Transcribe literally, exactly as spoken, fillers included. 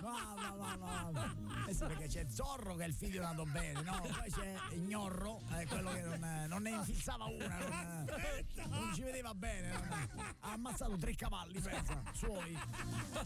Va, va, va, va, va. Eh sì, perché c'è Zorro che è il figlio di andato bene, no? Poi c'è Gnorro, eh, quello che non, non ne infilzava una, non, non ci vedeva bene. Non, ha ammazzato tre cavalli, pensa, suoi.